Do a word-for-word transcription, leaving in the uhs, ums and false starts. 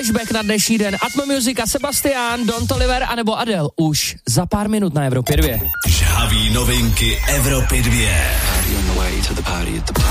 flashback na dnešní den. Atmo Music a Sebastian, Don Toliver anebo Adele už za pár minut na Evropě dvě. Žhavý novinky Evropy dvě.